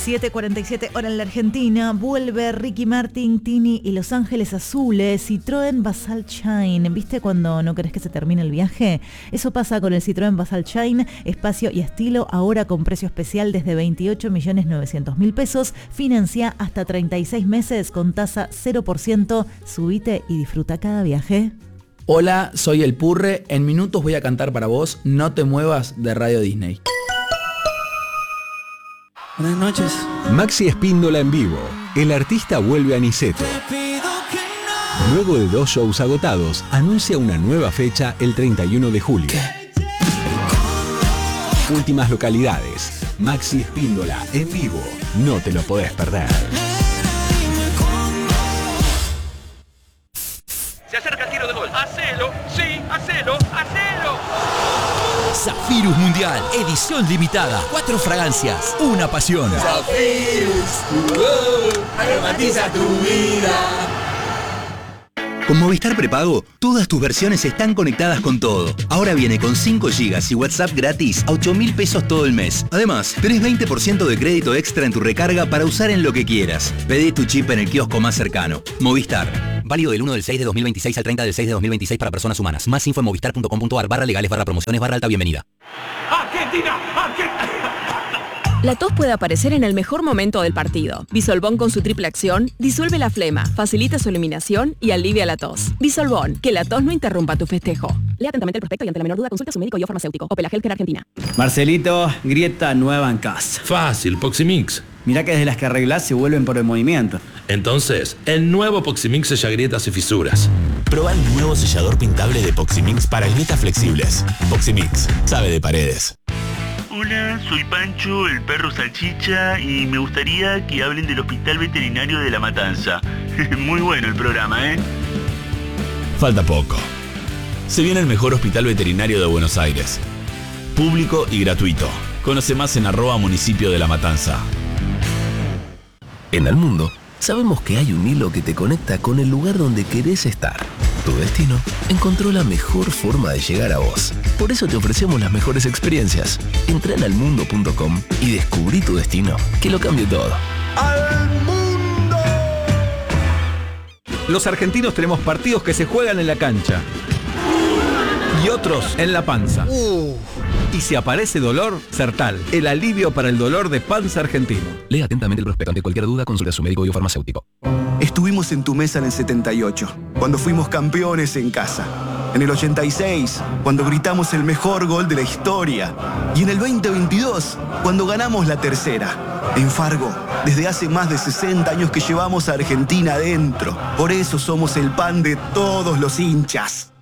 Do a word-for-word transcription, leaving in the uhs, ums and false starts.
siete cuarenta y siete hora en la Argentina. Vuelve Ricky Martin, Tini y Los Ángeles Azules. Citroën Basalt Shine. ¿Viste cuando no querés que se termine el viaje? Eso pasa con el Citroën Basalt Shine. Espacio y estilo ahora con precio especial desde veintiocho millones novecientos mil pesos. Financia hasta treinta y seis meses con tasa cero por ciento. Subite y disfruta cada viaje. Hola, soy El Purre. En minutos voy a cantar para vos No te muevas de Radio Disney. Buenas noches. Maxi Espíndola en vivo. El artista vuelve a Niceto. Luego de dos shows agotados, anuncia una nueva fecha el treinta y uno de julio. Últimas localidades. Maxi Espíndola en vivo. No te lo podés perder. Se acerca el tiro de gol. ¡Hacelo! ¡Sí! ¡Hacelo! ¡Hacelo! Zafirus Mundial, edición limitada. Cuatro fragancias, una pasión. Zafirus, tu voz, aromatiza tu vida. Con Movistar Prepago, todas tus versiones están conectadas con todo. Ahora viene con cinco gigas y WhatsApp gratis a ocho mil pesos todo el mes. Además, tenés veinte por ciento de crédito extra en tu recarga para usar en lo que quieras. Pedí tu chip en el kiosco más cercano. Movistar. Válido del uno del seis de dos mil veintiséis al treinta del seis de dos mil veintiséis para personas humanas. Más info en movistar punto com punto ar barra legales barra promociones barra alta bienvenida. ¡Argentina! ¡Argentina! La tos puede aparecer en el mejor momento del partido. Bisolbón con su triple acción disuelve la flema, facilita su eliminación y alivia la tos. Bisolbón, que la tos no interrumpa tu festejo. Lea atentamente el prospecto y ante la menor duda consulta a su médico y o farmacéutico. Opel Healthcare Argentina. Marcelito, grieta nueva en casa. Fácil, Poximix. Mirá que desde las que arreglás se vuelven por el movimiento. Entonces, el nuevo Poximix sella grietas y fisuras. Proba el nuevo sellador pintable de Poximix para grietas flexibles. Poximix, sabe de paredes. Hola, soy Pancho, el perro salchicha, y me gustaría que hablen del Hospital Veterinario de La Matanza. Muy bueno el programa, ¿eh? Falta poco. Se viene el mejor hospital veterinario de Buenos Aires. Público y gratuito. Conoce más en arroba municipio de La Matanza. En el mundo, sabemos que hay un hilo que te conecta con el lugar donde querés estar. Tu destino encontró la mejor forma de llegar a vos. Por eso te ofrecemos las mejores experiencias. Entra en almundo punto com y descubrí tu destino, que lo cambie todo. ¡Al mundo! Los argentinos tenemos partidos que se juegan en la cancha y otros en la panza. Uh. Y si aparece dolor, Sertal, el alivio para el dolor de panza argentino. Lea atentamente el prospecto. Ante cualquier duda, consulte a su médico y o farmacéutico. Estuvimos en tu mesa en el setenta y ocho, cuando fuimos campeones en casa. En el ochenta y seis, cuando gritamos el mejor gol de la historia. Y en el veinte veintidós, cuando ganamos la tercera. En Fargo, desde hace más de sesenta años que llevamos a Argentina adentro. Por eso somos el pan de todos los hinchas.